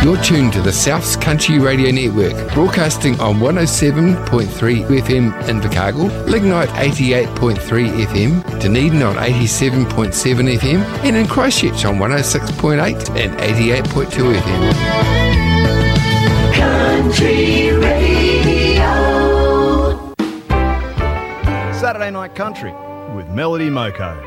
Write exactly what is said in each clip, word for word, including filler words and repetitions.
You're tuned to the South's Country Radio Network, broadcasting on one oh seven point three F M in Invercargill, Lignite eighty-eight point three F M, Dunedin on eighty-seven point seven F M, and in Christchurch on one oh six point eight and eighty-eight point two F M. Country Radio. Saturday Night Country with Melody Moko.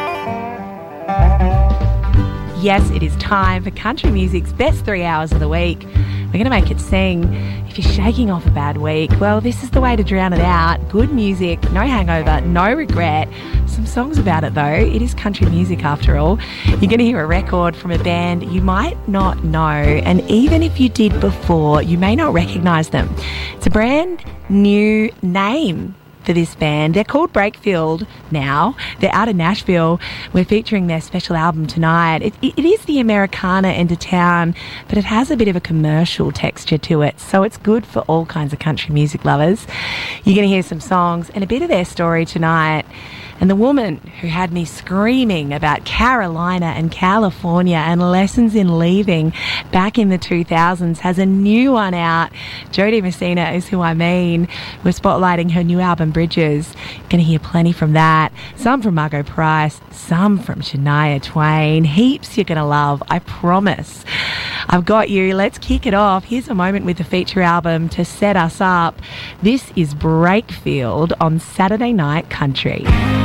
Yes, it is time for country music's best three hours of the week. We're going to make it sing. If you're shaking off a bad week, well, this is the way to drown it out. Good music, no hangover, no regret. Some songs about it, though. It is country music, after all. You're going to hear a record from a band you might not know, and even if you did before, you may not recognise them. It's a brand new name for this band. They're called Breakfield now. They're out of Nashville. We're featuring their special album tonight. It, it, it is the Americana end of town, but it has a bit of a commercial texture to it, so it's good for all kinds of country music lovers. You're going to hear some songs and a bit of their story tonight. And the woman who had me screaming about Carolina and California and lessons in leaving back in the two thousands has a new one out. Jody Messina is who I mean. We're spotlighting her new album, Bridges. You're going to hear plenty from that. Some from Margot Price, some from Shania Twain. Heaps you're going to love, I promise. I've got you. Let's kick it off. Here's a moment with the feature album to set us up. This is Breakfield on Saturday Night Country.